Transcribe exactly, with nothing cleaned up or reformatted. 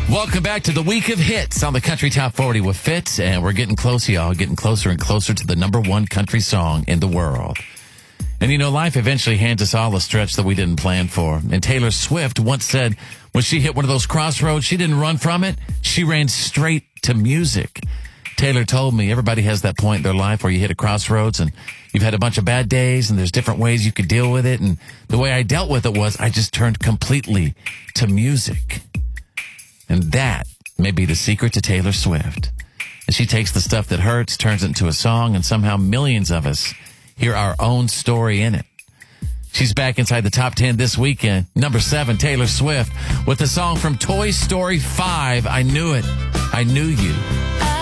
Welcome back to the week of hits on the Country Top forty with Fitz, and we're getting close, y'all, getting closer and closer to the number one country song in the world. And, you know, life eventually hands us all a stretch that we didn't plan for. And Taylor Swift once said when she hit one of those crossroads, she didn't run from it. She ran straight to music. Taylor told me everybody has that point in their life where you hit a crossroads and you've had a bunch of bad days and there's different ways you could deal with it. And the way I dealt with it was I just turned completely to music. And that may be the secret to Taylor Swift. And she takes the stuff that hurts, turns it into a song, and somehow millions of us hear our own story in it. She's back inside the top ten this weekend. Number seven, Taylor Swift, with the song from Toy Story five, I Knew It. I Knew You.